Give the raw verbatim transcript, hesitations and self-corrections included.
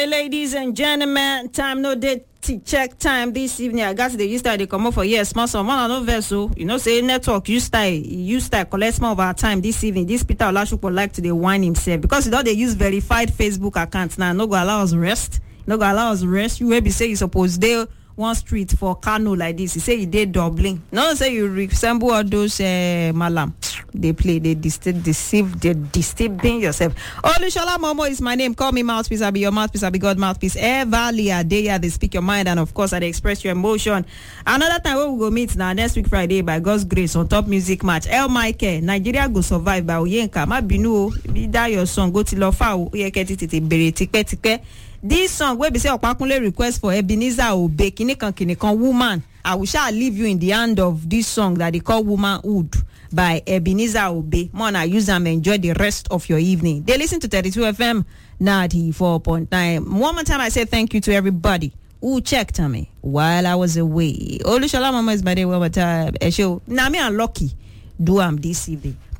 Ladies and gentlemen, time no date check time this evening. I got the use style they come up for yes, small some one no vessel. You know, say network use style, use style collect more of our time this evening. This Peter Olashupo like to the wine himself because you know they use verified Facebook accounts now. No go allow us rest. No go allow us rest. You will be say you suppose they one street for Kano like this. He say you did doubling. No say you resemble all those uh, malam. They play, they deceive, deceive, they deceiving yourself. Olushola Momo is my name. Call me mouthpiece. I'll be your mouthpiece. I'll be God mouthpiece. Evalia, they they speak your mind and of course they express your emotion. Another time we will go meet now next week Friday by God's grace on Top Music Match. El Michael, Nigeria go survive by Oyenka. Ma binu, be that your song go to Lofa. Oyeke titi bere tikpe tikpe. This song wey be say Opakunle request for Ebenezer Obey kinikan kinikan woman. I will shall leave you in the hand of this song that they call Womanhood by Ebenezer Obey. Mona, use them and enjoy the rest of your evening. They listen to thirty-two F M ninety-four point nine. One more time I say thank you to everybody who checked on me while I was away. Olushola Mama is my day one more time. Esho, na me and Lucky do am this evening.